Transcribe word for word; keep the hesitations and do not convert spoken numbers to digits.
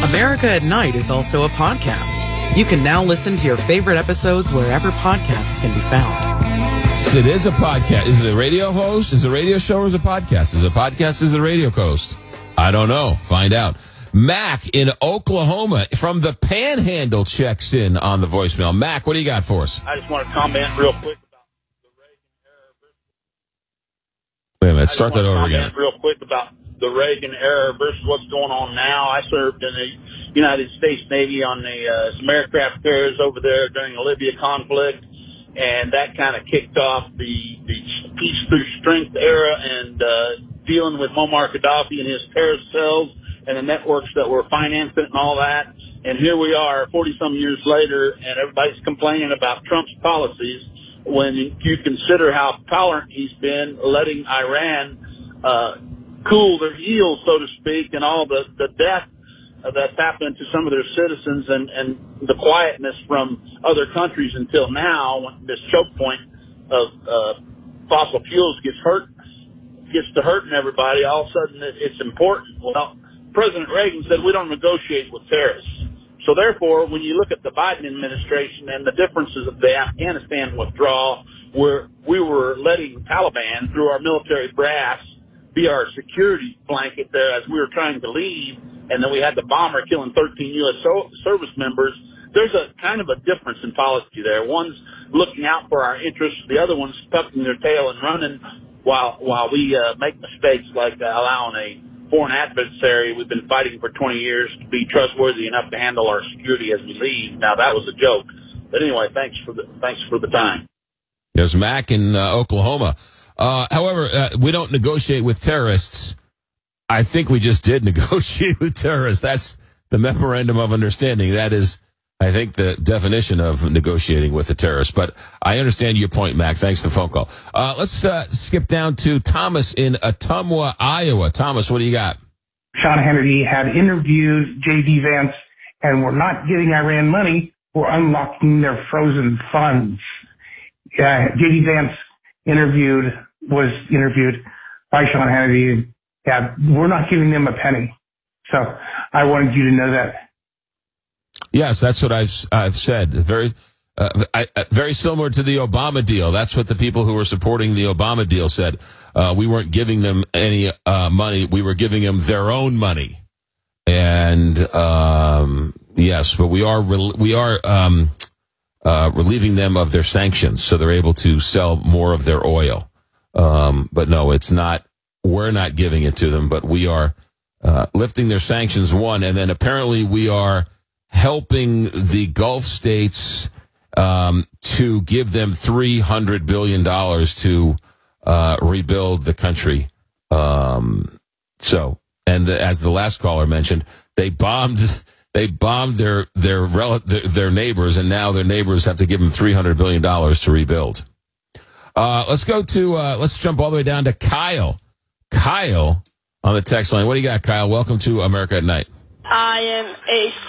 America at Night is also a podcast. You can now listen to your favorite episodes wherever podcasts can be found. So it is a podcast. Is it a radio host? Is it a radio show or is it a podcast? Is it a podcast? Is it a radio host? I don't know. Find out. Mac in Oklahoma from the Panhandle checks in on the voicemail. Mac, what do you got for us? I just want to comment real quick about the Reagan era. Wait a minute. Start that over again. Real quick about the Reagan era versus what's going on now. I served in the United States Navy on the uh, some aircraft carriers over there during the Libya conflict, and that kind of kicked off the, the peace through strength era and uh, dealing with Muammar Gaddafi and his terrorist cells and the networks that were financing it and all that. And here we are forty-some years later, and everybody's complaining about Trump's policies when you consider how tolerant he's been, letting Iran uh, cool their heels, so to speak, and all the, the death that's happened to some of their citizens and, and the quietness from other countries until now, when this choke point of uh, fossil fuels gets hurt, gets to hurting everybody, all of a sudden it, it's important. Well, President Reagan said we don't negotiate with terrorists. So therefore, when you look at the Biden administration and the differences of the Afghanistan withdrawal, where we were letting Taliban, through our military brass, be our security blanket there as we were trying to leave, and then we had the bomber killing thirteen U S So- service members, there's a kind of a difference in policy there. One's looking out for our interests, the other one's tucking their tail and running while while we uh, make mistakes like uh, allowing a foreign adversary we've been fighting for twenty years to be trustworthy enough to handle our security as we leave. Now, that was a joke. But anyway, thanks for the thanks for the time. There's Mac in uh, Oklahoma. Uh, however, uh, we don't negotiate with terrorists. I think we just did negotiate with terrorists. That's the memorandum of understanding. That is, I think, the definition of negotiating with a terrorist. But I understand your point, Mac. Thanks for the phone call. Uh, let's uh, skip down to Thomas in Ottumwa, Iowa. Thomas, what do you got? Sean Hannity had interviewed J D. Vance, and we're not giving Iran money. We're unlocking their frozen funds. Uh, J D. Vance interviewed was interviewed by Sean Hannity. Yeah, we're not giving them a penny. So I wanted you to know that. Yes, that's what I've I've said. Very, uh, I, uh, very similar to the Obama deal. That's what the people who were supporting the Obama deal said. Uh, we weren't giving them any uh, money. We were giving them their own money. And um, yes, but we are re- we are um, uh, relieving them of their sanctions, so they're able to sell more of their oil. Um, but no, it's not. We're not giving it to them, but we are uh, lifting their sanctions. One, and then apparently we are helping the Gulf states um, to give them three hundred billion dollars to uh, rebuild the country. Um, so, and the, as the last caller mentioned, they bombed they bombed their their, rel- their their neighbors, and now their neighbors have to give them three hundred billion dollars to rebuild. Uh, let's go to uh, let's jump all the way down to Kyle. Kyle on the text line. What do you got, Kyle? Welcome to America at Night. I am a